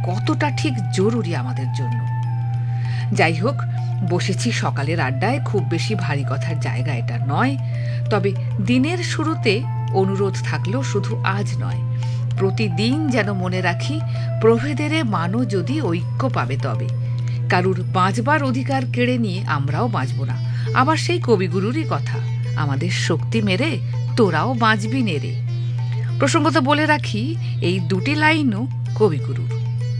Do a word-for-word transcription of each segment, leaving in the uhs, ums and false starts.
কতটা ঠিক জরুরি আমাদের জন্য। যাই হোক, বসেছি সকালের আড্ডায়, খুব বেশি ভারী কথার জায়গা এটা নয়। তবে দিনের শুরুতে অনুরোধ থাকলো, শুধু আজ নয়, প্রতিদিন যেন মনে রাখি, প্রভেদেরে মানো যদি ঐক্য পাবে তবে। কারুর বাঁচবার অধিকার কেড়ে নিয়ে আমরাও বাঁচব না। আবার সেই কবিগুরুরই কথা, আমাদের শক্তি মেরে তোরাও বাঁচবি নেরে। প্রসঙ্গত বলে রাখি, এই দুটি লাইনও কবিগুরুর।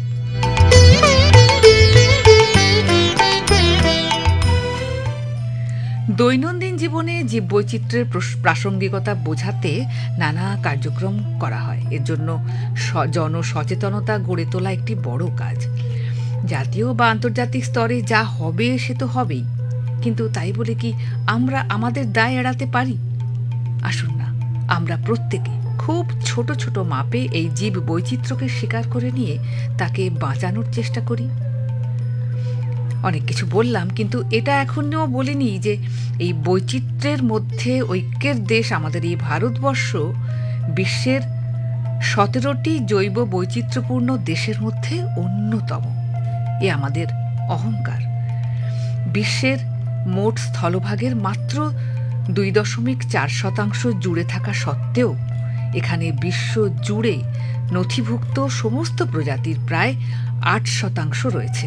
দৈনন্দিন জীবনে জীববৈচিত্র্যের প্রাসঙ্গিকতা বোঝাতে নানা কার্যক্রম করা হয়। এর জন্য জনসচেতনতা গড়ে তোলা একটি বড় কাজ। জাতীয় বা আন্তর্জাতিক স্তরে যা হবে সে তো হবেই, কিন্তু তাই বলে কি আমরা আমাদের দায় এড়াতে পারি? আসুন না, আমরা প্রত্যেকে খুব ছোট ছোট মাপে এই জীব বৈচিত্র্যকে স্বীকার করে নিয়ে তাকে বাঁচানোর চেষ্টা করি। অনেক কিছু বললাম, কিন্তু এটা এখনও বলিনি যে এই বৈচিত্র্যের মধ্যে ঐক্যের দেশ আমাদের এই ভারতবর্ষ বিশ্বের সতেরোটি জৈব বৈচিত্র্যপূর্ণ দেশের মধ্যে অন্যতম। এ আমাদের অহংকার। বিশ্বের মোট স্থলভাগের মাত্র দুই দশমিক চার শতাংশ জুড়ে থাকা সত্ত্বেও এখানে বিশ্ব জুড়ে নথিভুক্ত সমস্ত প্রজাতির প্রায় আট শতাংশ রয়েছে।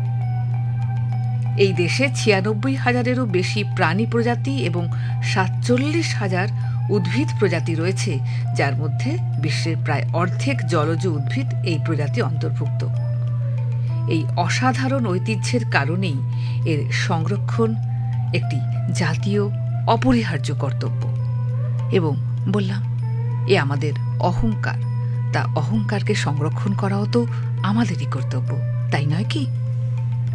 এই দেশে ছিয়ানব্বই হাজারেরও বেশি প্রাণী প্রজাতি এবং সাতচল্লিশ হাজার উদ্ভিদ প্রজাতি রয়েছে, যার মধ্যে বিশ্বের প্রায় অর্ধেক জলজ উদ্ভিদ এই প্রজাতি অন্তর্ভুক্ত। এই অসাধারণ ঐতিহ্যের কারণেই এর সংরক্ষণ একটি জাতীয় অপরিহার্য কর্তব্য। এবং বললাম, এ আমাদের অহংকার, তা অহংকারকে সংরক্ষণ করাও তো আমাদেরই কর্তব্য, তাই নয় কি?